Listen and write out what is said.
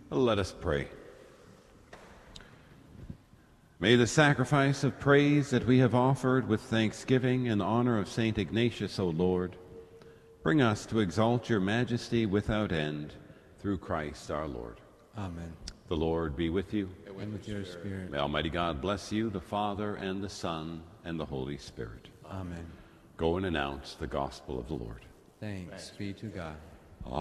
Let us pray. May the sacrifice of praise that we have offered with thanksgiving in honor of St. Ignatius, O Lord, bring us to exalt your majesty without end, through Christ our Lord. Amen. The Lord be with you. And with your spirit. May Almighty God bless you, the Father, and the Son, and the Holy Spirit. Amen. Go and announce the gospel of the Lord. Thanks be to God.